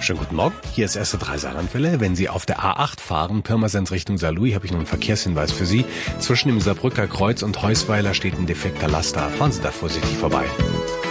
Schönen guten Morgen, hier ist erste 3 Saarlandwelle. Wenn Sie auf der A8 fahren, Pirmasens Richtung Saarlouis, habe ich noch einen Verkehrshinweis für Sie. Zwischen dem Saarbrücker Kreuz und Heusweiler steht ein defekter Laster. Fahren Sie da vorsichtig vorbei.